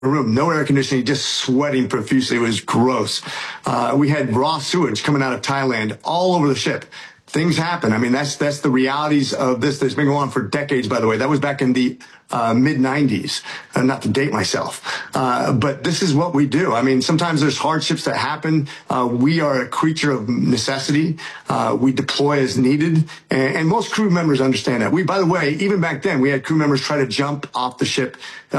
room, no air conditioning, just sweating profusely. It was gross. We had raw sewage coming out of Thailand all over the ship. Things happen. I mean, that's the realities of this that's been going on for decades, by the way. That was back in the mid-90s, not to date myself. But this is what we do. I mean, sometimes there's hardships that happen. We are a creature of necessity. We deploy as needed. And most crew members understand that. By the way, even back then, we had crew members try to jump off the ship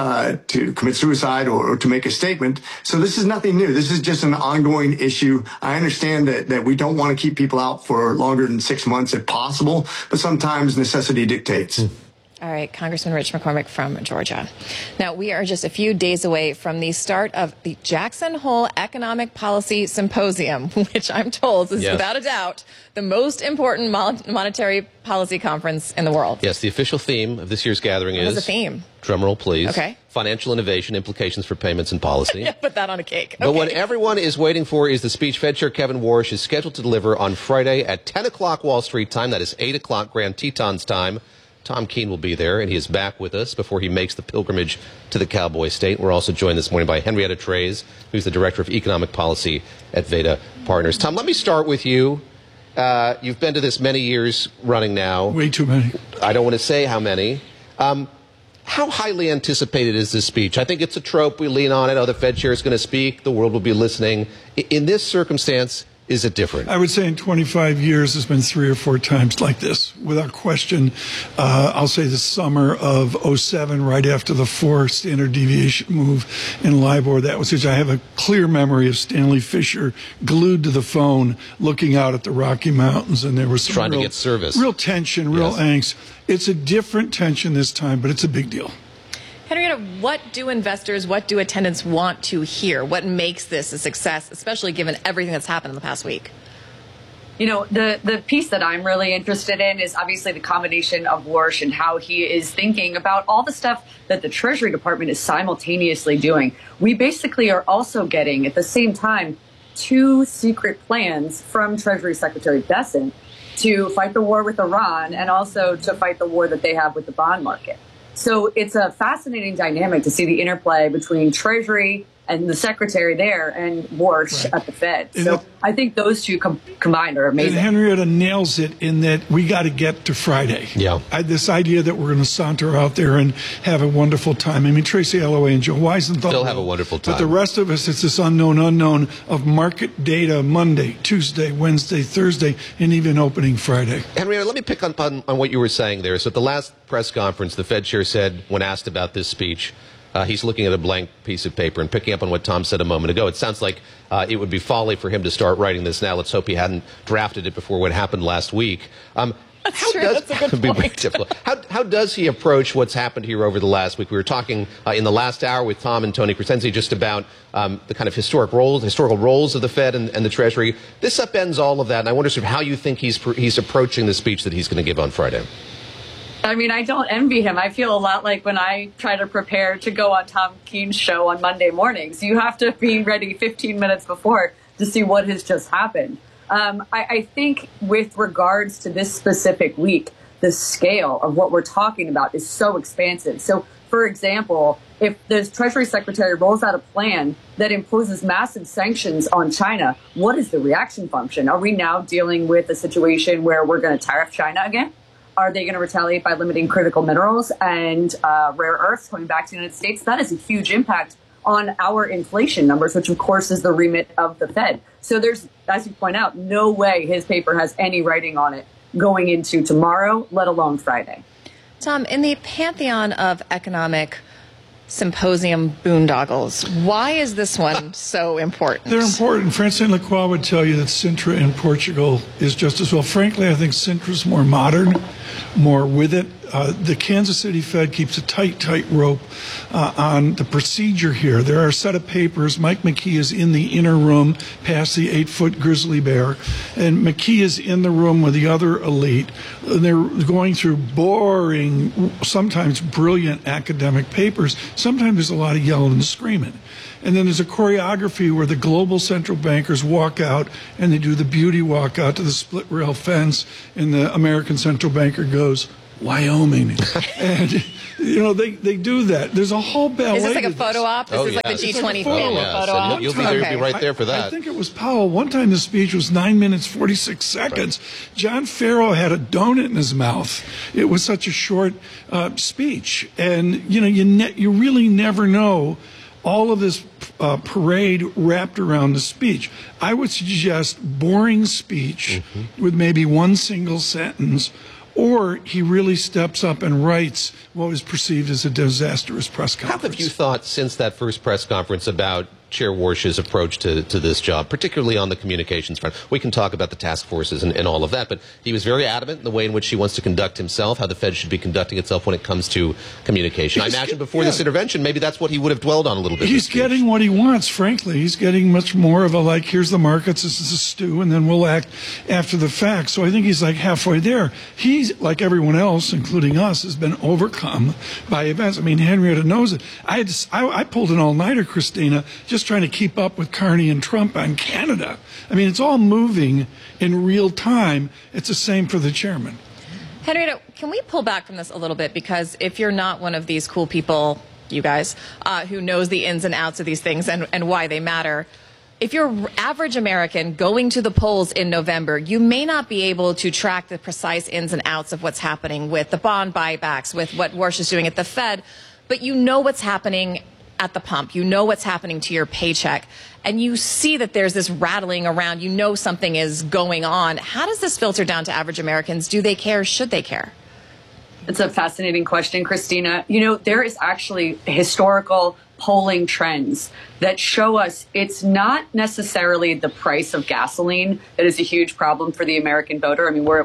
to commit suicide or to make a statement. So this is nothing new. This is just an ongoing issue. I understand that we don't want to keep people out for longer than 6 months if possible, but sometimes necessity dictates. All right, Congressman Rich McCormick from Georgia. Now, we are just a few days away from the start of the Jackson Hole Economic Policy Symposium, which I'm told is without a doubt the most important monetary policy conference in the world. Yes, the official theme of this year's gathering is... What is the theme? Drumroll, please. Okay. Financial innovation, implications for payments and policy. Yeah, put that on a cake. But what everyone is waiting for is the speech Fed Chair Kevin Warsh is scheduled to deliver on Friday at 10 o'clock Wall Street time. That is 8 o'clock Grand Tetons time. Tom Keene will be there, and he is back with us before he makes the pilgrimage to the Cowboy State. We're also joined this morning by Henrietta Treyz, who's the Director of Economic Policy at Veda Partners. Tom, let me start with you. You've been to this many years running now. Way too many. I don't want to say how many. How highly anticipated is this speech? I think it's a trope. We lean on it. Oh, the Fed chair is going to speak. The world will be listening. In this circumstance, is it different? I would say in 25 years, there's been 3 or 4 times like this, without question. I'll say the summer of '07, right after the 4 standard deviation move in LIBOR. That was, I have a clear memory of Stanley Fischer glued to the phone, looking out at the Rocky Mountains, and there was some trying to get service, real tension, real angst. It's a different tension this time, but it's a big deal. Henrietta, what do investors, what do attendants want to hear? What makes this a success, especially given everything that's happened in the past week? You know, the piece that I'm really interested in is obviously the combination of Warsh and how he is thinking about all the stuff that the Treasury Department is simultaneously doing. We basically are also getting, at the same time, 2 secret plans from Treasury Secretary Bessent to fight the war with Iran and also to fight the war that they have with the bond market. So it's a fascinating dynamic to see the interplay between Treasury and the secretary there and Warsh at the Fed. So I think those two combined are amazing. And Henrietta nails it in that we got to get to Friday. Yeah. This idea that we're going to saunter out there and have a wonderful time. I mean, Tracy Alloway and Joe Weisenthal still have a wonderful time. But the rest of us, it's this unknown of market data Monday, Tuesday, Wednesday, Thursday, and even opening Friday. Henrietta, let me pick up on what you were saying there. So at the last press conference, the Fed chair said, when asked about this speech, he's looking at a blank piece of paper and picking up on what Tom said a moment ago. It sounds like it would be folly for him to start writing this now. Let's hope he hadn't drafted it before what happened last week. That's true. That's a good point. How does he approach what's happened here over the last week? We were talking in the last hour with Tom and Tony Crescenzi just about the kind of historical roles of the Fed and the Treasury. This upends all of that, and I wonder sort of how you think he's approaching the speech that he's going to give on Friday. I mean, I don't envy him. I feel a lot like when I try to prepare to go on Tom Keene's show on Monday mornings. You have to be ready 15 minutes before to see what has just happened. I think with regards to this specific week, the scale of what we're talking about is so expansive. So, for example, if the Treasury Secretary rolls out a plan that imposes massive sanctions on China, what is the reaction function? Are we now dealing with a situation where we're going to tariff China again? Are they going to retaliate by limiting critical minerals and rare earths coming back to the United States? That is a huge impact on our inflation numbers, which, of course, is the remit of the Fed. So there's, as you point out, no way his paper has any writing on it going into tomorrow, let alone Friday. Tom, in the pantheon of economic symposium boondoggles, why is this one so important? They're important. Francine Lacroix would tell you that Sintra in Portugal is just as well. Frankly, I think Sintra's more modern, more with it. The Kansas City Fed keeps a tight rope on the procedure here. There are a set of papers. Mike McKee is in the inner room past the 8-foot grizzly bear, and McKee is in the room with the other elite. They're going through boring, sometimes brilliant academic papers. Sometimes there's a lot of yelling and screaming. And then there's a choreography where the global central bankers walk out and they do the beauty walk out to the split rail fence, and the American central banker goes, Wyoming. And, they do that. There's a whole ballet. Is this like a photo op? This is like the G20 thing, a photo op? You'll be there, be right there for that. I think it was Powell. One time the speech was 9 minutes, 46 seconds. Right. John Farrow had a donut in his mouth. It was such a short speech. And, you really never know all of this parade wrapped around the speech. I would suggest boring speech with maybe one single sentence, or he really steps up and writes what was perceived as a disastrous press conference. How have you thought since that first press conference about Chair Warsh's approach to this job, particularly on the communications front? We can talk about the task forces and all of that, but he was very adamant in the way in which he wants to conduct himself, how the Fed should be conducting itself when it comes to communication. I imagine before this intervention, maybe that's what he would have dwelled on a little bit. He's getting what he wants, frankly. He's getting much more of a, here's the markets, this is a stew, and then we'll act after the fact. So I think he's halfway there. He's, like everyone else, including us, has been overcome by events. I mean, Henrietta knows it. I pulled an all-nighter, Christina, just trying to keep up with Carney and Trump on Canada. I mean, it's all moving in real time. It's the same for the chairman. Henrietta, can we pull back from this a little bit? Because if you're not one of these cool people, you guys, who knows the ins and outs of these things and why they matter, if you're average American going to the polls in November, you may not be able to track the precise ins and outs of what's happening with the bond buybacks, with what Warsh is doing at the Fed, but you know what's happening at the pump. You know what's happening to your paycheck, and you see that there's this rattling around. You know something is going on. How does this filter down to average Americans? Do they care? Should they care? It's a fascinating question, Christina. There is actually historical polling trends that show us it's not necessarily the price of gasoline that is a huge problem for the American voter. I mean, we're at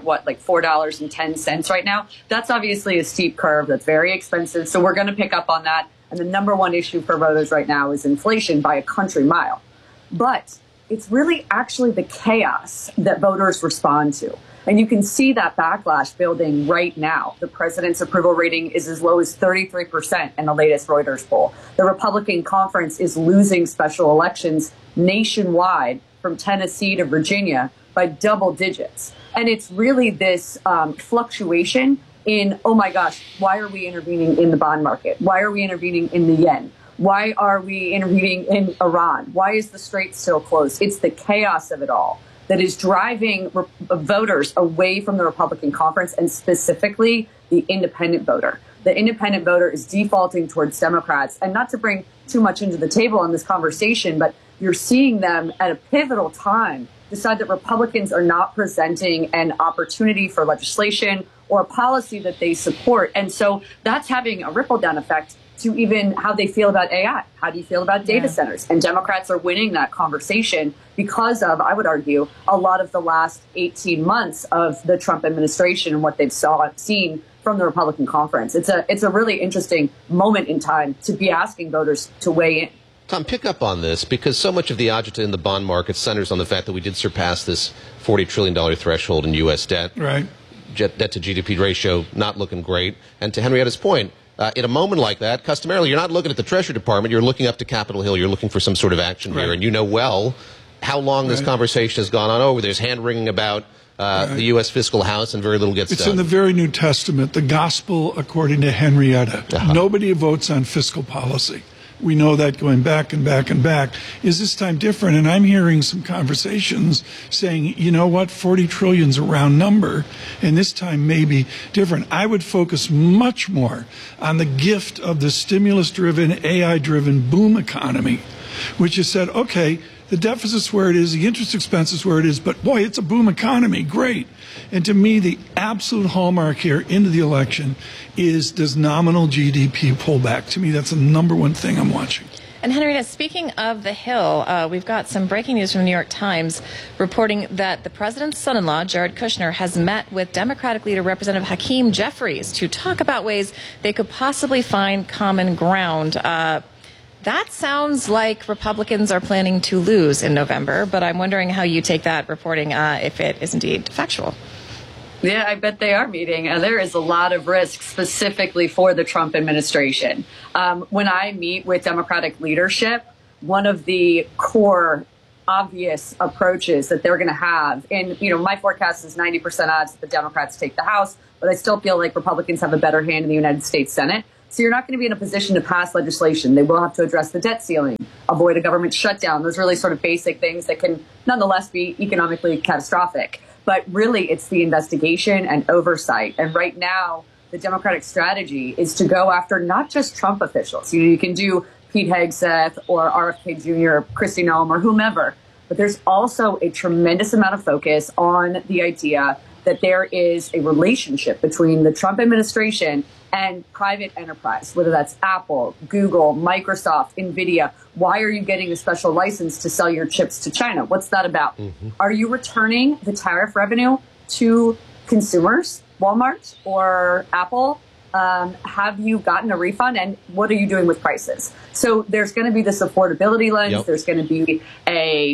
$4.10 right now. That's obviously a steep curve. That's very expensive. So we're going to pick up on that. And the number one issue for voters right now is inflation by a country mile. But it's really actually the chaos that voters respond to. And you can see that backlash building right now. The president's approval rating is as low as 33% in the latest Reuters poll. The Republican conference is losing special elections nationwide from Tennessee to Virginia by double digits. And it's really this fluctuation in, oh my gosh, why are we intervening in the bond market? Why are we intervening in the yen? Why are we intervening in Iran? Why is the Strait still closed? It's the chaos of it all that is driving voters away from the Republican conference, and specifically the independent voter. The independent voter is defaulting towards Democrats. And not to bring too much into the table on this conversation, but you're seeing them at a pivotal time decide that Republicans are not presenting an opportunity for legislation or a policy that they support. And so that's having a ripple down effect to even how they feel about AI. How do you feel about data centers? And Democrats are winning that conversation because of, I would argue, a lot of the last 18 months of the Trump administration and what they've seen from the Republican conference. It's a really interesting moment in time to be asking voters to weigh in. Tom, pick up on this, because so much of the agita in the bond market centers on the fact that we did surpass this $40 trillion threshold in U.S. debt. Right. Debt to GDP ratio not looking great. And to Henrietta's point, in a moment like that, customarily, you're not looking at the Treasury Department. You're looking up to Capitol Hill. You're looking for some sort of action here. And you know well how long this conversation has gone on over. There's hand-wringing about the U.S. fiscal house, and very little gets done. It's in the very New Testament, the gospel according to Henrietta. Nobody votes on fiscal policy. We know that going back and back and back. Is this time different? And I'm hearing some conversations saying, you know what, 40 trillion's a round number, and this time may be different. I would focus much more on the gift of the stimulus-driven, AI-driven boom economy, which has said, okay, the deficit's where it is, the interest expense is where it is, but boy, it's a boom economy, great. And to me, the absolute hallmark here into the election is, does nominal GDP pull back? To me, that's the number one thing I'm watching. And Henrietta, speaking of the Hill, we've got some breaking news from the New York Times reporting that the president's son-in-law, Jared Kushner, has met with Democratic leader Representative Hakeem Jeffries to talk about ways they could possibly find common ground. That sounds like Republicans are planning to lose in November, but I'm wondering how you take that reporting if it is indeed factual. Yeah, I bet they are meeting. There is a lot of risk specifically for the Trump administration. When I meet with Democratic leadership, one of the core obvious approaches that they're going to have. And, my forecast is 90% odds that the Democrats take the House, but I still feel like Republicans have a better hand in the United States Senate. So you're not going to be in a position to pass legislation. They will have to address the debt ceiling, avoid a government shutdown. Those really sort of basic things that can nonetheless be economically catastrophic. But really, it's the investigation and oversight. And right now, the Democratic strategy is to go after not just Trump officials. You can do Pete Hegseth or RFK Jr., Kristi Noem, or whomever. But there's also a tremendous amount of focus on the idea that there is a relationship between the Trump administration and private enterprise, whether that's Apple, Google, Microsoft, NVIDIA. Why are you getting a special license to sell your chips to China? What's that about? Mm-hmm. Are you returning the tariff revenue to consumers, Walmart or Apple? Have you gotten a refund, and what are you doing with prices? So there's going to be this affordability lens. Yep. There's going to be a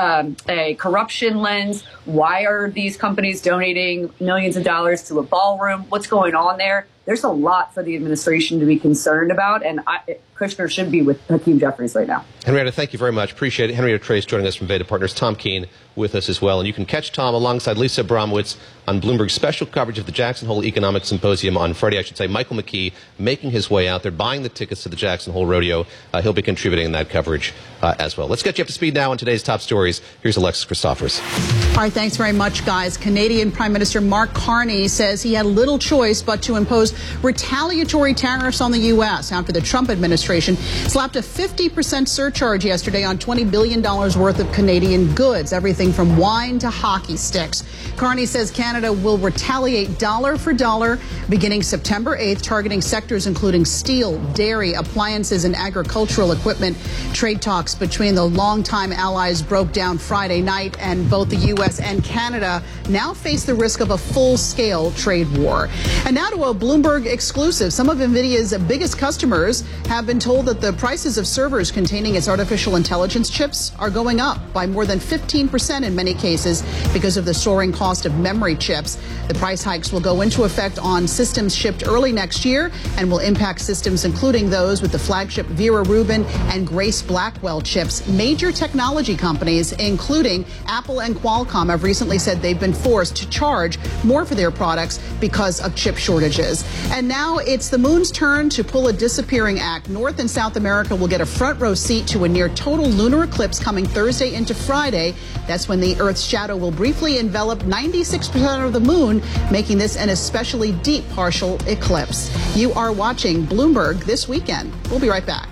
corruption lens. Why are these companies donating millions of dollars to a ballroom? What's going on there? There's a lot for the administration to be concerned about, and Kushner should be with Hakeem Jeffries right now. Henrietta, thank you very much. Appreciate it. Henrietta Trace joining us from Veda Partners. Tom Keene with us as well. And you can catch Tom alongside Lisa Abramowitz on Bloomberg's special coverage of the Jackson Hole Economic Symposium on Friday. I should say Michael McKee making his way out there, buying the tickets to the Jackson Hole Rodeo. He'll be contributing in that coverage as well. Let's get you up to speed now on today's top stories. Here's Alexis Christophers. All right, thanks very much, guys. Canadian Prime Minister Mark Carney says he had little choice but to impose retaliatory tariffs on the U.S. after the Trump administration slapped a 50% surcharge yesterday on $20 billion worth of Canadian goods, everything from wine to hockey sticks. Carney says Canada will retaliate dollar for dollar beginning September 8th, targeting sectors including steel, dairy, appliances, and agricultural equipment. Trade talks between the longtime allies broke down Friday night, and both the U.S. and Canada now face the risk of a full-scale trade war. And now to a Bloomberg exclusive. Some of NVIDIA's biggest customers have been told that the prices of servers containing its artificial intelligence chips are going up by more than 15% in many cases because of the soaring cost of memory chips. The price hikes will go into effect on systems shipped early next year and will impact systems including those with the flagship Vera Rubin and Grace Blackwell chips. Major technology companies, including Apple and Qualcomm, have recently said they've been forced to charge more for their products because of chip shortages. And now it's the moon's turn to pull a disappearing act. North and South America will get a front row seat to a near total lunar eclipse coming Thursday into Friday. That's when the Earth's shadow will briefly envelop 96% of the moon, making this an especially deep partial eclipse. You are watching Bloomberg This Weekend. We'll be right back.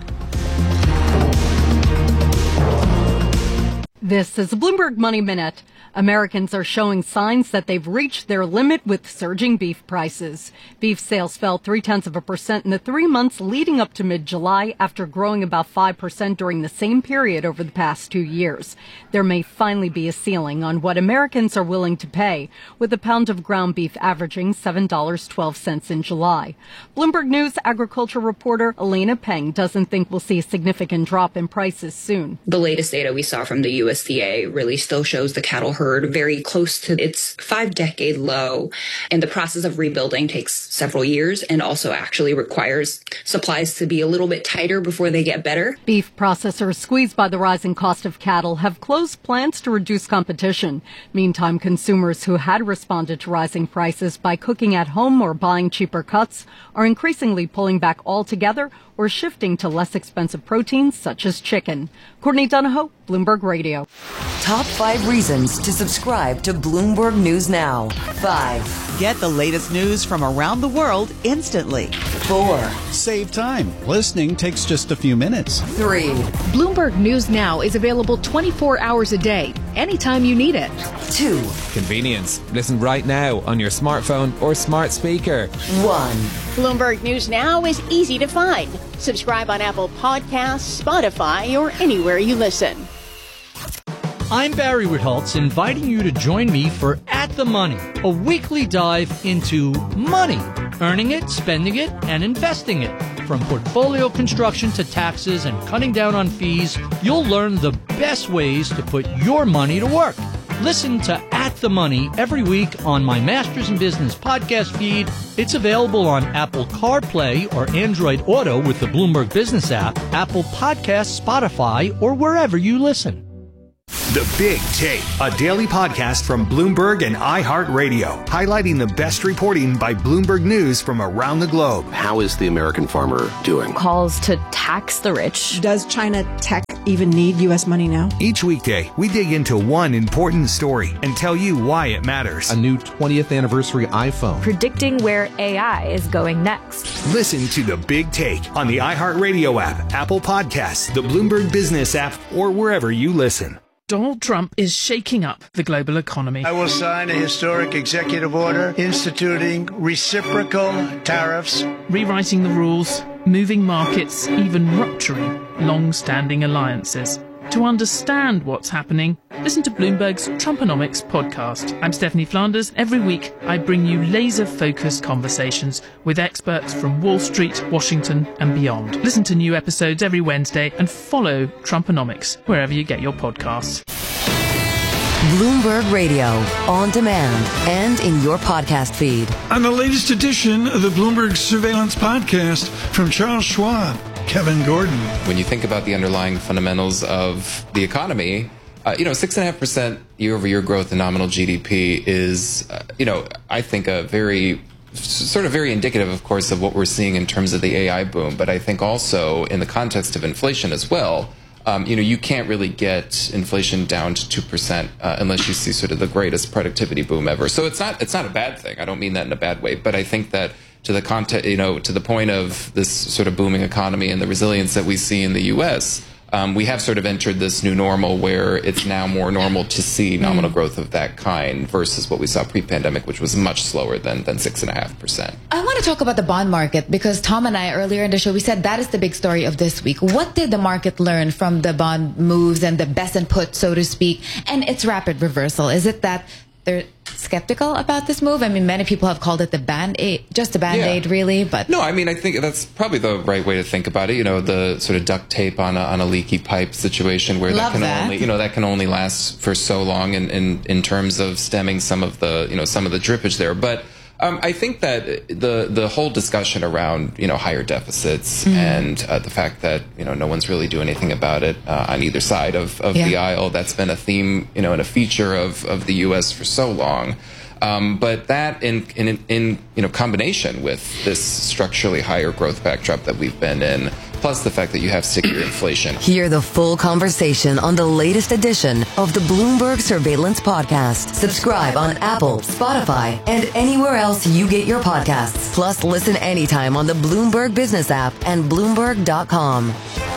This is a Bloomberg Money Minute. Americans are showing signs that they've reached their limit with surging beef prices. Beef sales fell 0.3% in the 3 months leading up to mid-July after growing about 5% during the same period over the past 2 years. There may finally be a ceiling on what Americans are willing to pay, with a pound of ground beef averaging $7.12 in July. Bloomberg News agriculture reporter Elena Peng doesn't think we'll see a significant drop in prices soon. The latest data we saw from the USDA really still shows the cattle herd very close to its 5-decade low. And the process of rebuilding takes several years and also actually requires supplies to be a little bit tighter before they get better. Beef processors, squeezed by the rising cost of cattle, have closed plants to reduce competition. Meantime, consumers who had responded to rising prices by cooking at home or buying cheaper cuts are increasingly pulling back altogether or shifting to less expensive proteins such as chicken. Courtney Donahoe, Bloomberg Radio. Top 5 reasons to subscribe to Bloomberg News Now. 5. Get the latest news from around the world instantly. 4. Save time. Listening takes just a few minutes. 3. Bloomberg News Now is available 24 hours a day, anytime you need it. 2. Convenience. Listen right now on your smartphone or smart speaker. 1. Bloomberg News Now is easy to find. Subscribe on Apple Podcasts, Spotify, or anywhere you listen. I'm Barry Ritholtz, inviting you to join me for At the Money, a weekly dive into money, earning it, spending it, and investing it. From portfolio construction to taxes and cutting down on fees, you'll learn the best ways to put your money to work. Listen to At the Money every week on my Masters in Business podcast feed. It's available on Apple CarPlay or Android Auto with the Bloomberg Business app, Apple Podcasts, Spotify, or wherever you listen. The Big Take, a daily podcast from Bloomberg and iHeartRadio, highlighting the best reporting by Bloomberg News from around the globe. How is the American farmer doing? Calls to tax the rich. Does China tech even need U.S. money now? Each weekday, we dig into one important story and tell you why it matters. A new 20th anniversary iPhone. Predicting where AI is going next. Listen to The Big Take on the iHeartRadio app, Apple Podcasts, the Bloomberg Business app, or wherever you listen. Donald Trump is shaking up the global economy. I will sign a historic executive order instituting reciprocal tariffs, rewriting the rules, moving markets, even rupturing long-standing alliances. To understand what's happening, listen to Bloomberg's Trumponomics podcast. I'm Stephanie Flanders. Every week, I bring you laser-focused conversations with experts from Wall Street, Washington, and beyond. Listen to new episodes every Wednesday and follow Trumponomics wherever you get your podcasts. Bloomberg Radio, on demand and in your podcast feed. On the latest edition of the Bloomberg Surveillance Podcast from Charles Schwab, Kevin Gordon. When you think about the underlying fundamentals of the economy, 6.5% year-over-year growth in nominal GDP is, I think a very indicative, of course, of what we're seeing in terms of the AI boom. But I think also in the context of inflation as well, you can't really get inflation down to 2% unless you see sort of the greatest productivity boom ever. So it's not a bad thing. I don't mean that in a bad way, but I think that to the to the point of this sort of booming economy and the resilience that we see in the U.S., we have sort of entered this new normal where it's now more normal to see nominal growth of that kind versus what we saw pre-pandemic, which was much slower than 6.5%. I want to talk about the bond market because Tom and I earlier in the show, we said that is the big story of this week. What did the market learn from the bond moves and the best and put, so to speak, and its rapid reversal? Is it that they're skeptical about this move? I mean, many people have called it the Band-Aid, just a Band-Aid, really. But no, I mean, I think that's probably the right way to think about it. The sort of duct tape on a leaky pipe situation where that can only last for so long in terms of stemming some of the drippage there. But I think that the whole discussion around higher deficits and the fact that no one's really doing anything about it on either side of the aisle, that's been a theme and a feature of the U.S. for so long. But that in combination with this structurally higher growth backdrop that we've been in, plus the fact that you have stickier inflation. Hear the full conversation on the latest edition of the Bloomberg Surveillance Podcast. Subscribe on Apple, Spotify, and anywhere else you get your podcasts. Plus, listen anytime on the Bloomberg Business app and Bloomberg.com.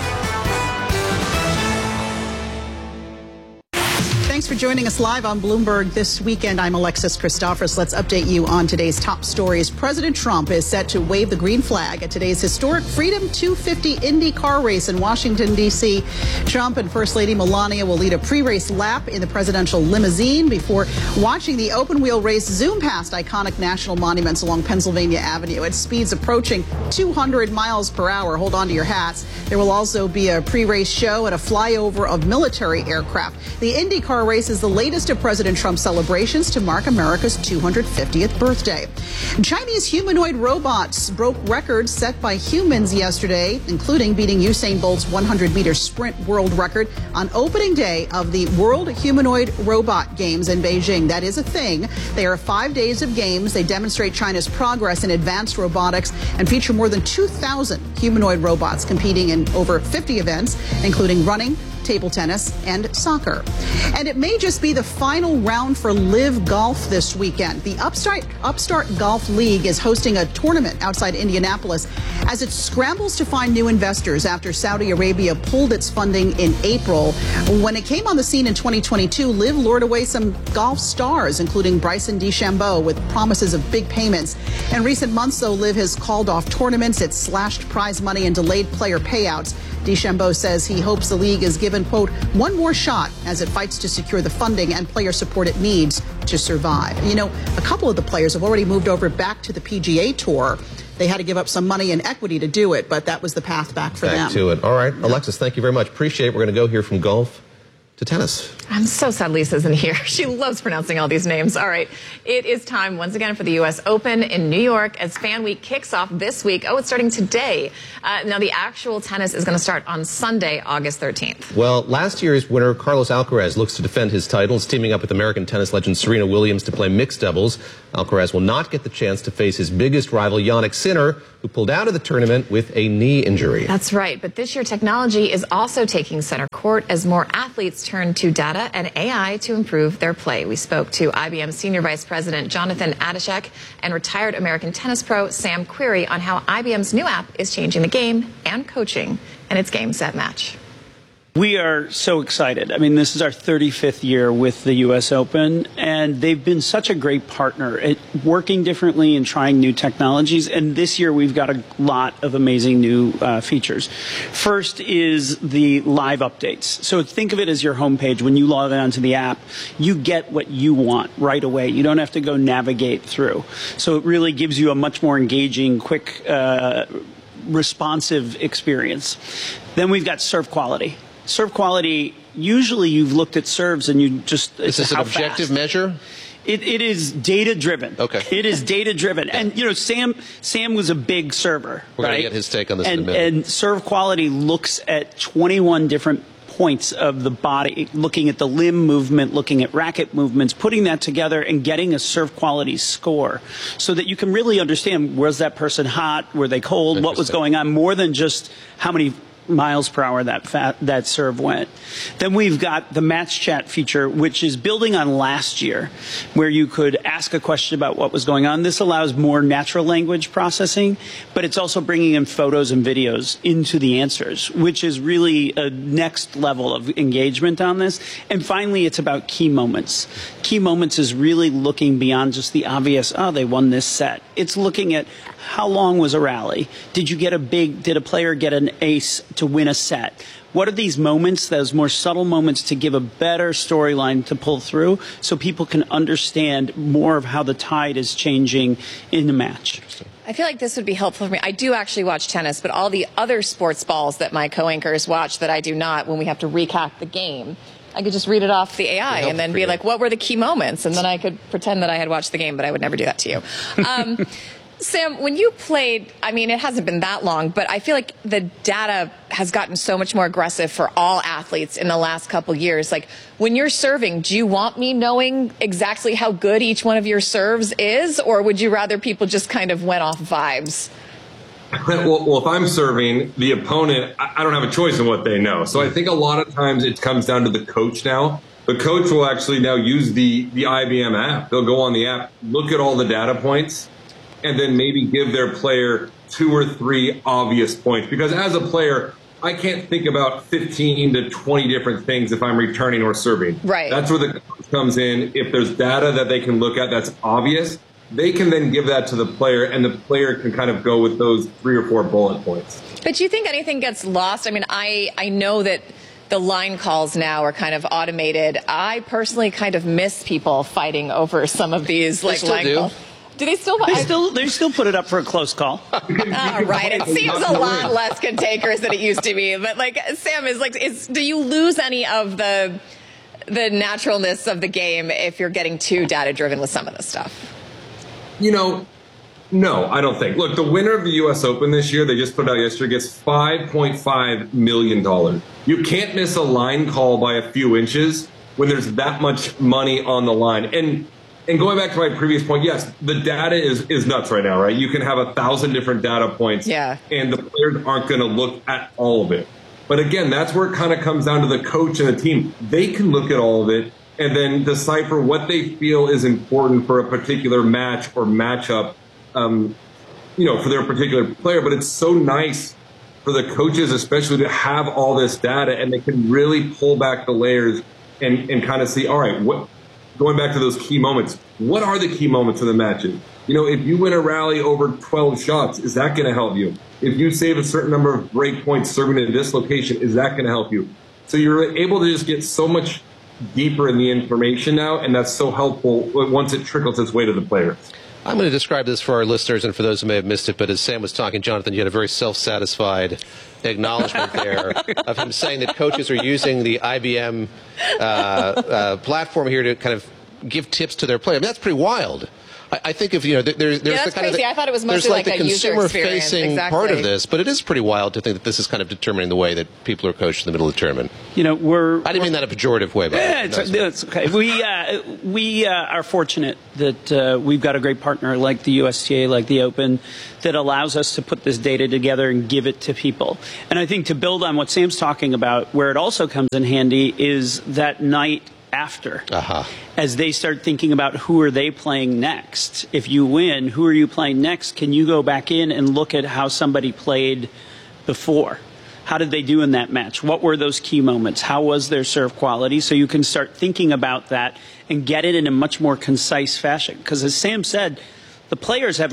Thanks for joining us live on Bloomberg this weekend. I'm Alexis Christophorous. Let's update you on today's top stories. President Trump is set to wave the green flag at today's historic Freedom 250 Indy car race in Washington, D.C. Trump and First Lady Melania will lead a pre-race lap in the presidential limousine before watching the open-wheel race zoom past iconic national monuments along Pennsylvania Avenue at speeds approaching 200 miles per hour. Hold on to your hats. There will also be a pre-race show and a flyover of military aircraft. The Indy car race is the latest of President Trump's celebrations to mark America's 250th birthday. Chinese humanoid robots broke records set by humans yesterday, including beating Usain Bolt's 100-meter sprint world record on opening day of the World Humanoid Robot Games in Beijing. That is a thing. They are 5 days of games. They demonstrate China's progress in advanced robotics and feature more than 2,000 humanoid robots competing in over 50 events, including running, table tennis, and soccer. And it may just be the final round for Live Golf this weekend. The Upstart Golf League is hosting a tournament outside Indianapolis as it scrambles to find new investors after Saudi Arabia pulled its funding in April. When it came on the scene in 2022, Live lured away some golf stars, including Bryson DeChambeau, with promises of big payments. In recent months, though, Live has called off tournaments, it's slashed prize money and delayed player payouts. DeChambeau says he hopes the league is given, quote, one more shot as it fights to secure the funding and player support it needs to survive. A couple of the players have already moved over back to the PGA Tour. They had to give up some money and equity to do it, but that was the path back for them. Back to it. All right. Alexis, thank you very much. Appreciate it. We're going to go here from golf to tennis. I'm so sad Lisa isn't here. She loves pronouncing all these names. All right. It is time once again for the U.S. Open in New York as Fan Week kicks off this week. Oh, it's starting today. Now, the actual tennis is going to start on Sunday, August 13th. Well, last year's winner, Carlos Alcaraz, looks to defend his titles, teaming up with American tennis legend Serena Williams to play mixed doubles. Alcaraz will not get the chance to face his biggest rival, Jannik Sinner, who pulled out of the tournament with a knee injury. That's right. But this year, technology is also taking center court as more athletes turn to data and AI to improve their play. We spoke to IBM Senior Vice President Jonathan Adishek and retired American tennis pro Sam Querrey on how IBM's new app is changing the game and coaching. And it's Game, Set, Match. We are so excited. I mean, this is our 35th year with the U.S. Open, and they've been such a great partner at working differently and trying new technologies. And this year, we've got a lot of amazing new features. First is the live updates. So think of it as your homepage. When you log on to the app, you get what you want right away. You don't have to go navigate through. So it really gives you a much more engaging, quick, responsive experience. Then we've got serve quality. Serve quality, usually you've looked at serves and you just... Is this an objective measure? It is data-driven. Okay. It is data-driven. And, you know, Sam was a big server. We're going to get his take on this in a minute. And serve quality looks at 21 different points of the body, looking at the limb movement, looking at racket movements, putting that together and getting a serve quality score so that you can really understand, was that person hot, were they cold, what was going on, more than just how many miles per hour that serve went. Then we've got the match chat feature, which is building on last year, where you could ask a question about what was going on. This allows more natural language processing, but it's also bringing in photos and videos into the answers, which is really a next level of engagement on this. And finally, it's about key moments. Key moments is really looking beyond just the obvious, oh, they won this set. It's looking at how long was a rally? Did a player get an ace to win a set? What are these moments, those more subtle moments, to give a better storyline to pull through so people can understand more of how the tide is changing in the match? I feel like this would be helpful for me. I do actually watch tennis, but all the other sports balls that my co-anchors watch that I do not, when we have to recap the game, I could just read it off the AI and then be like, what were the key moments? And then I could pretend that I had watched the game, but I would never do that to you. Sam, when you played, I mean, it hasn't been that long, but I feel like the data has gotten so much more aggressive for all athletes in the last couple years. Like, when you're serving, do you want me knowing exactly how good each one of your serves is, or would you rather people just kind of went off vibes? Well, if I'm serving, the opponent, I don't have a choice in what they know. So I think a lot of times it comes down to the coach now. The coach will actually now use the IBM app. They'll go on the app, look at all the data points, and then maybe give their player 2 or 3 obvious points. Because as a player, I can't think about 15 to 20 different things if I'm returning or serving. Right. That's where the coach comes in. If there's data that they can look at that's obvious, they can then give that to the player, and the player can kind of go with those 3 or 4 bullet points. But do you think anything gets lost? I mean, I know that the line calls now are kind of automated. I personally kind of miss people fighting over some of these line calls. Do they still? They still put it up for a close call. Right. It seems a lot less cantankerous than it used to be. But like, Sam, do you lose any of the naturalness of the game if you're getting too data driven with some of this stuff? You know, no, I don't think. Look, the winner of the U.S. Open this year, they just put out yesterday, gets $5.5 million. You can't miss a line call by a few inches when there's that much money on the line. And going back to my previous point, yes, the data is nuts right now, right? You can have 1,000 different data points, and the players aren't going to look at all of it. But again, that's where it kind of comes down to the coach and the team. They can look at all of it and then decipher what they feel is important for a particular match or matchup, for their particular player. But it's so nice for the coaches, especially, to have all this data, and they can really pull back the layers and kind of see, all right, going back to those key moments, what are the key moments of the matches? You know, if you win a rally over 12 shots, is that going to help you? If you save a certain number of break points serving at this location, is that going to help you? So you're able to just get so much deeper in the information now, and that's so helpful once it trickles its way to the players. I'm going to describe this for our listeners and for those who may have missed it, but as Sam was talking, Jonathan, you had a very self-satisfied acknowledgement there of him saying that coaches are using the IBM platform here to kind of give tips to their players. I mean, that's pretty wild. I think if there's that's the kind crazy. of I thought it was mostly like like the a user consumer-facing experience. part of this, but it is pretty wild to think that this is kind of determining the way that people are coached in the middle of the tournament. I didn't mean that in a pejorative way, but it's okay. We are fortunate that we've got a great partner like the USTA, like the Open, that allows us to put this data together and give it to people. And I think to build on what Sam's talking about, where it also comes in handy is that night after, as they start thinking about who are they playing next. If you win, who are you playing next? Can you go back in and look at how somebody played before? How did they do in that match? What were those key moments? How was their serve quality? So you can start thinking about that and get it in a much more concise fashion. Because as Sam said, the players have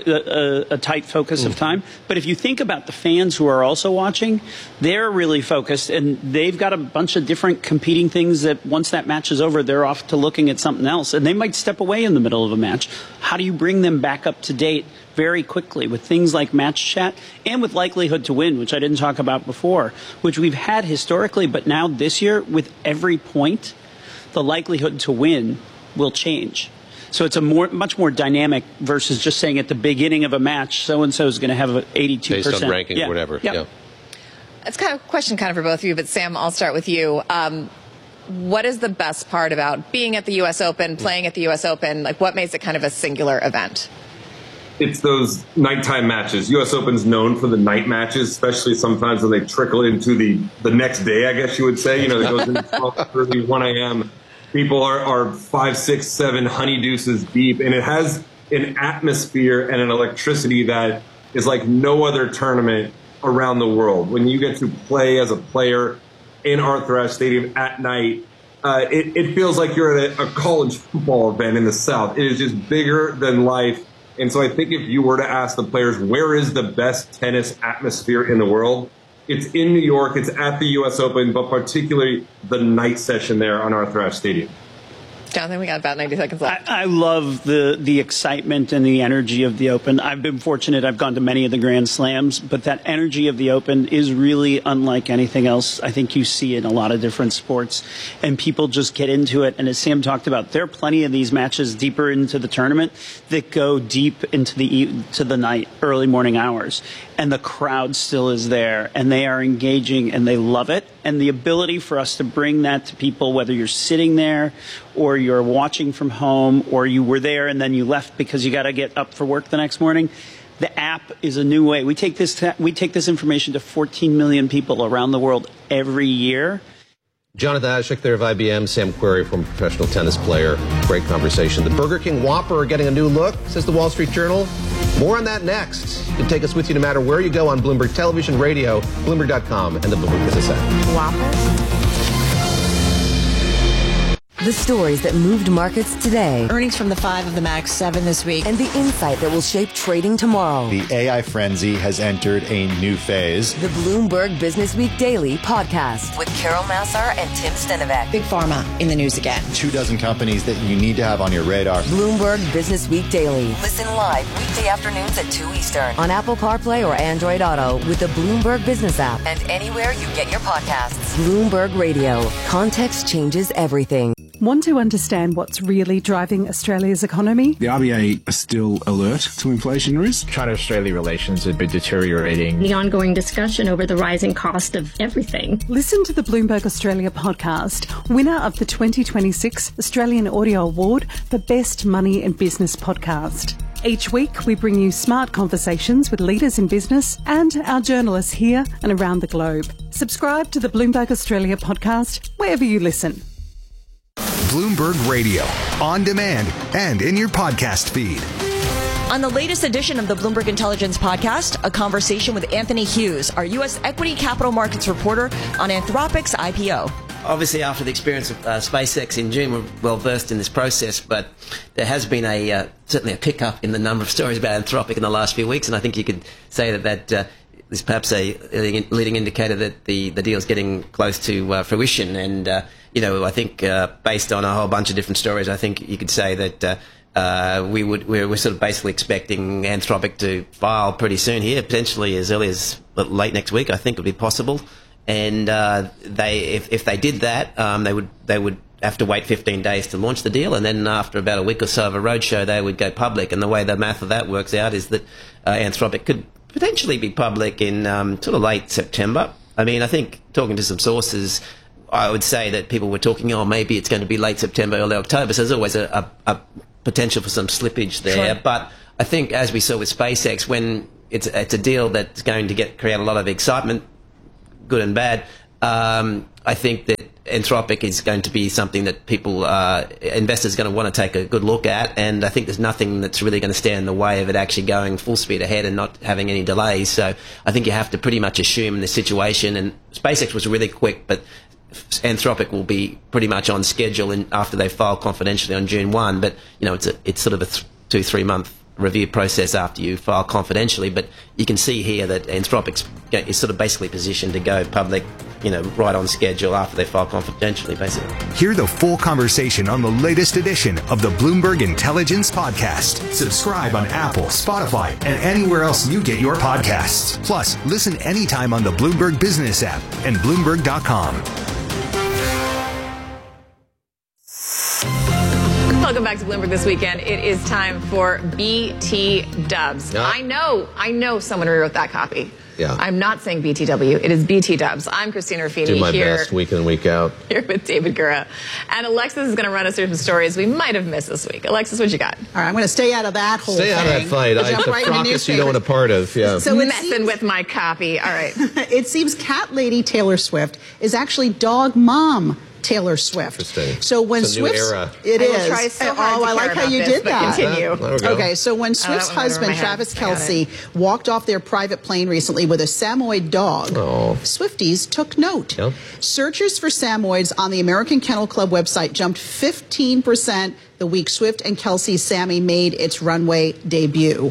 a tight focus of time. But if you think about the fans who are also watching, they're really focused, and they've got a bunch of different competing things that once that match is over, they're off to looking at something else. And they might step away in the middle of a match. How do you bring them back up to date very quickly with things like match chat and with likelihood to win, which I didn't talk about before, which we've had historically, but now this year, with every point, the likelihood to win will change. So it's a much more dynamic versus just saying at the beginning of a match, so-and-so is going to have an 82%. Based on ranking or whatever. Yeah. It's kind of a question for both of you, but Sam, I'll start with you. What is the best part about being at the U.S. Open, playing at the U.S. Open? Like, what makes it kind of a singular event? It's those nighttime matches. U.S. Open's known for the night matches, especially sometimes when they trickle into the next day, I guess you would say. It goes into 12:30, 1 a.m., people are 5, 6, 7 honey deuces deep, and it has an atmosphere and an electricity that is like no other tournament around the world. When you get to play as a player in Arthur Ashe Stadium at night, it feels like you're at a college football event in the South. It is just bigger than life. And so I think if you were to ask the players, where is the best tennis atmosphere in the world? It's in New York, it's at the U.S. Open, but particularly the night session there on Arthur Ashe Stadium. Jonathan, we got about 90 seconds left. I love the excitement and the energy of the Open. I've been fortunate. I've gone to many of the Grand Slams, but that energy of the Open is really unlike anything else I think you see in a lot of different sports. And people just get into it. And as Sam talked about, there are plenty of these matches deeper into the tournament that go deep into the night, early morning hours. And the crowd still is there, and they are engaging, and they love it. And the ability for us to bring that to people, whether you're sitting there or you're watching from home or you were there and then you left because you got to get up for work the next morning, the app is a new way. We take this information to 14 million people around the world every year. Jonathan Ashik there of IBM, Sam Querrey, former professional tennis player. Great conversation. The Burger King Whopper are getting a new look, says the Wall Street Journal. More on that next. You can take us with you no matter where you go on Bloomberg Television, radio, Bloomberg.com, and the Bloomberg Business app. Whopper? The stories that moved markets today. Earnings from the 5 of the Max 7 this week. And the insight that will shape trading tomorrow. The AI frenzy has entered a new phase. The Bloomberg Business Week Daily podcast with Carol Massar and Tim Stenovec. Big Pharma in the news again. 24 companies that you need to have on your radar. Bloomberg Business Week Daily. Listen live weekday afternoons at 2 Eastern on Apple CarPlay or Android Auto with the Bloomberg Business app and anywhere you get your podcasts. Bloomberg Radio. Context changes everything. Want to understand what's really driving Australia's economy? The RBA are still alert to inflation risk. China-Australia relations have been deteriorating. The ongoing discussion over the rising cost of everything. Listen to the Bloomberg Australia podcast, winner of the 2026 Australian Audio Award for Best Money and Business Podcast. Each week, we bring you smart conversations with leaders in business and our journalists here and around the globe. Subscribe to the Bloomberg Australia podcast wherever you listen. Bloomberg Radio, on demand and in your podcast feed. On the latest edition of the Bloomberg Intelligence Podcast, a conversation with Anthony Hughes, our U.S. equity capital markets reporter on Anthropic's IPO. Obviously, after the experience of SpaceX in June, we're well versed in this process, but there has been certainly a pickup in the number of stories about Anthropic in the last few weeks, and I think you could say that is perhaps a leading indicator that the deal is getting close to fruition. And I think based on a whole bunch of different stories, I think you could say that we're sort of basically expecting Anthropic to file pretty soon here, potentially as early as late next week. I think would be possible. And if they did that, they would have to wait 15 days to launch the deal, and then after about a week or so of a roadshow, they would go public. And the way the math of that works out is that Anthropic could potentially be public in sort of late September. I mean, I think talking to some sources, I would say that people were talking, maybe it's going to be late September, early October. So there's always a potential for some slippage there. Sure. But I think, as we saw with SpaceX, when it's a deal that's going to create a lot of excitement, good and bad, I think that Anthropic is going to be something that investors are going to want to take a good look at, and I think there's nothing that's really going to stand in the way of it actually going full speed ahead and not having any delays. So I think you have to pretty much assume in this situation, and SpaceX was really quick, but Anthropic will be pretty much on schedule after they file confidentially on June 1, but it's sort of a 2-3 month review process after you file confidentially. But you can see here that Anthropic is sort of basically positioned to go public, right on schedule after they file confidentially, basically. Hear the full conversation on the latest edition of the Bloomberg Intelligence Podcast. Subscribe on Apple, Spotify, and anywhere else you get your podcasts. Plus, listen anytime on the Bloomberg Business app and Bloomberg.com. Welcome back to Bloomberg This Weekend. It is time for BT Dubs. Yeah. I know someone rewrote that copy. Yeah. I'm not saying BTW. It is BT Dubs. I'm Christina Ruffini. Do my best week in and week out. Here with David Gura. And Alexis is going to run us through some stories we might have missed this week. Alexis, what you got? All right, I'm going to stay out of that whole thing. Stay out of that fight. It's a fracas you don't want a part of. Yeah. So messing with my copy. All right. It seems cat lady Taylor Swift is actually dog mom Taylor Swift. Interesting. So when it's a new era. It I is. will try so hard to I like how you did that. Continue. Okay, so when Swift's husband, Travis Kelce, walked off their private plane recently with a Samoyed dog, Swifties took note. Yep. Searches for Samoyeds on the American Kennel Club website jumped 15% the week Swift and Kelce's Sammy made its runway debut.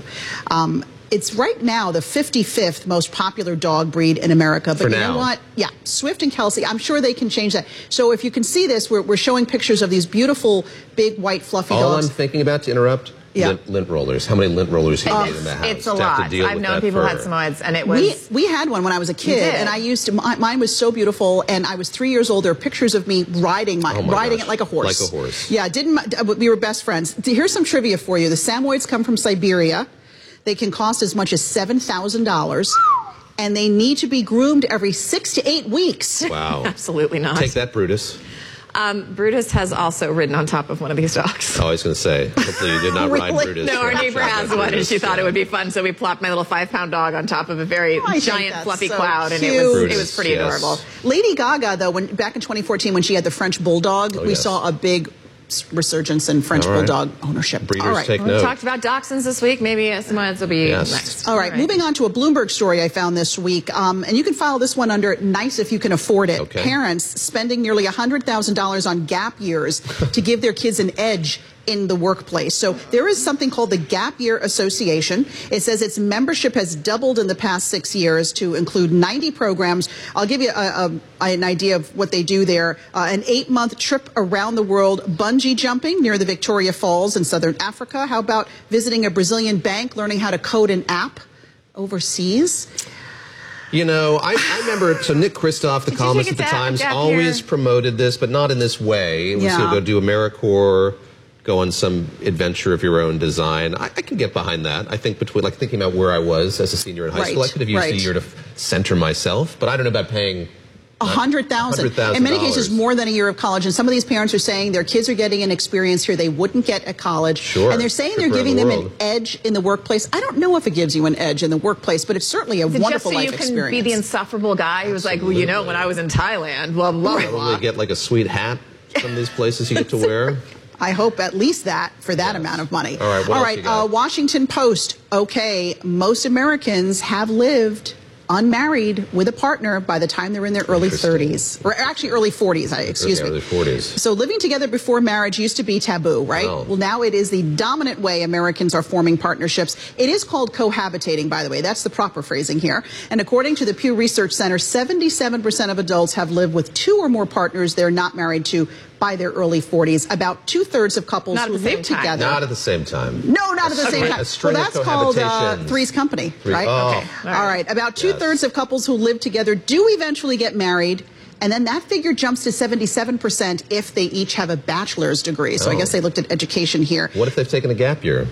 It's right now the 55th most popular dog breed in America. But you know what? Yeah, Swift and Kelce, I'm sure they can change that. So if you can see this, we're showing pictures of these beautiful, big, white, fluffy dogs. All I'm thinking about, to interrupt, lint rollers. How many lint rollers he made in the house? It's a lot. I've known people who had Samoyeds, and it was... We had one when I was a kid, and I used to... Mine was so beautiful, and I was 3 years old. There are pictures of me riding it like a horse. Like a horse. Yeah, we were best friends. Here's some trivia for you. The Samoyeds come from Siberia. They can cost as much as $7,000, and they need to be groomed every 6 to 8 weeks. Wow. Absolutely not. Take that, Brutus. Brutus has also ridden on top of one of these dogs. Oh, I was going to say, hopefully you did not ride Brutus. No, our neighbor has one, and she thought it would be fun, so we plopped my little 5-pound dog on top of a very giant, fluffy cloud, and it was pretty adorable. Lady Gaga, though, back in 2014 when she had the French Bulldog, we saw a big resurgence in French Bulldog ownership. Breeders take note. We talked about dachshunds this week. Maybe Samoyeds will be next. All right, moving on to a Bloomberg story I found this week. And you can file this one under nice if you can afford it. Okay. Parents spending nearly $100,000 on gap years to give their kids an edge in the workplace. So there is something called the Gap Year Association. It says its membership has doubled in the past 6 years to include 90 programs. I'll give you an idea of what they do there. An 8-month trip around the world, bungee jumping near the Victoria Falls in southern Africa. How about visiting a Brazilian bank, learning how to code an app overseas? You know, I remember, so Nick Kristof, the columnist at the Times, always promoted this, but not in this way. It was to go do AmeriCorps, go on some adventure of your own design. I can get behind that. I think thinking about where I was as a senior in high school, I could have used a year to center myself, but I don't know about paying $100,000. In many cases, more than a year of college. And some of these parents are saying their kids are getting an experience here they wouldn't get at college. Sure. And they're saying they're giving them an edge in the workplace. I don't know if it gives you an edge in the workplace, but it's certainly a wonderful life experience. Just so you can be the insufferable guy who's like, well, you know, when I was in Thailand, blah, blah, blah. Probably get like a sweet hat from these places you get to wear. I hope at least that for that amount of money. All right, Washington Post. Okay, most Americans have lived unmarried with a partner by the time they're in their early 30s, or actually early 40s, excuse me. Early 40s. So living together before marriage used to be taboo, right? Wow. Well, now it is the dominant way Americans are forming partnerships. It is called cohabitating, by the way. That's the proper phrasing here. And according to the Pew Research Center, 77% of adults have lived with 2 or more partners they're not married to by their early 40s. About 2/3 of couples who live together. Not at the same time. No, not at the same time. Well, that's called Three's Company, right? Oh. Okay. All right. About 2/3 of couples who live together do eventually get married. And then that figure jumps to 77% if they each have a bachelor's degree. So I guess they looked at education here. What if they've taken a gap year?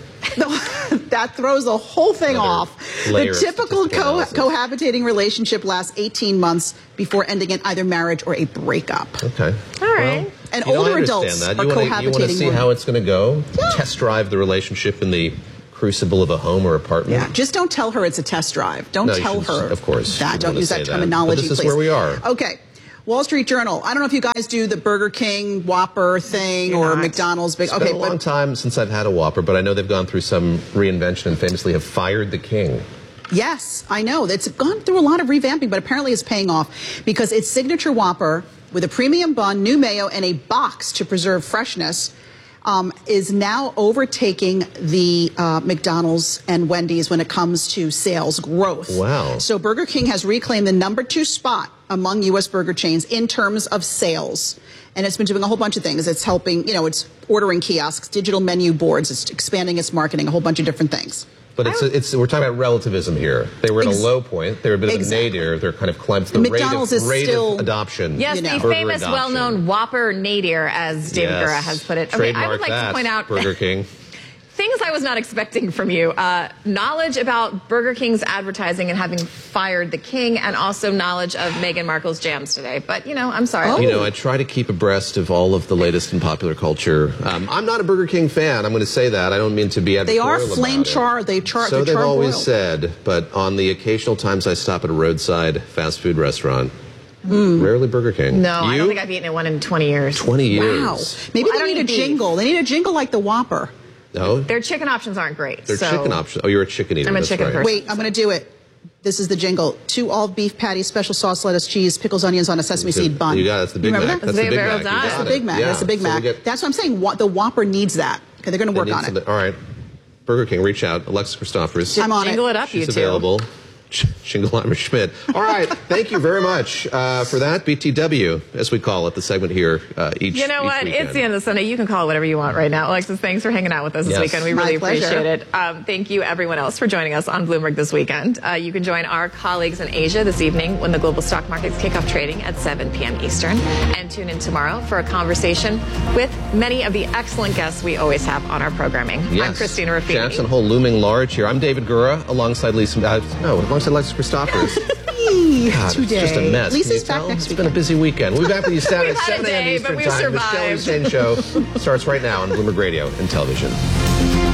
That throws the whole thing off. The typical cohabitating relationship lasts 18 months before ending in either marriage or a breakup. Okay. All right. And older adults are cohabitating. You want to see how it's going to go? Yeah. Test drive the relationship in the crucible of a home or apartment? Yeah, just don't tell her it's a test drive. Don't tell her. Of course. That. Don't use that terminology, please. This is please. where we are. Okay. Wall Street Journal. I don't know if you guys do the Burger King Whopper thing or McDonald's. It's been a long time since I've had a Whopper, but I know they've gone through some reinvention and famously have fired the king. Yes, I know. It's gone through a lot of revamping, but apparently it's paying off because its signature Whopper with a premium bun, new mayo, and a box to preserve freshness is now overtaking the McDonald's and Wendy's when it comes to sales growth. Wow. So Burger King has reclaimed the #2 spot among U.S. burger chains in terms of sales. And it's been doing a whole bunch of things. It's helping, it's ordering kiosks, digital menu boards, it's expanding its marketing, a whole bunch of different things. But we're talking about relativism here. They were at a low point. They were a bit of a nadir. They're kind of climbed the McDonald's rate of adoption. Yes, the famous, well-known Whopper nadir, as David Gura has put it. Okay, I would like to point out Burger King. things I was not expecting from you. Knowledge about Burger King's advertising and having fired the king, and also knowledge of Meghan Markle's jams today. But, I'm sorry. I try to keep abreast of all of the latest in popular culture. I'm not a Burger King fan. I'm going to say that. I don't mean to be advertorial about it. They are flame char. So they've always said. But on the occasional times I stop at a roadside fast food restaurant, rarely Burger King. No, I don't think I've eaten at one in 20 years. 20 years. Wow. Maybe they need a jingle. They need a jingle like the Whopper. No? Their chicken options aren't great. Their chicken options. Oh, you're a chicken eater. I'm a chicken person. Wait, I'm going to do it. This is the jingle. 2 all-beef patties, special sauce, lettuce, cheese, pickles, onions on a sesame seed bun. You got it. That's the Big Mac. That's the Big Mac. That's the Big Mac. That's the Big Mac. That's what I'm saying. The Whopper needs that. Okay, they're going to work on it. All right. Burger King, reach out. Alexis Christophers. I'm on Jingle it up, She's you two. available. Shingleheimer Schmidt. All right. Thank you very much for that. BTW, as we call it, the segment here each You know what? weekend. It's the end of Sunday. You can call it whatever you want right now. Alexis, thanks for hanging out with us this weekend. We really appreciate it. Thank you, everyone else, for joining us on Bloomberg this weekend. You can join our colleagues in Asia this evening when the global stock markets kick off trading at 7 p.m. Eastern. And tune in tomorrow for a conversation with many of the excellent guests we always have on our programming. Yes. I'm Christina Rafini. Jackson Hole looming large here. I'm David Gura, alongside alongside Alexis Christophers. God, it's just a mess. Lisa's back next week. It's been a busy weekend. We'll be back with you Saturday, We've had a 7 a.m. day, Eastern but we've Time. The survived. Shelley Shane Show starts right now on Bloomberg Radio and television.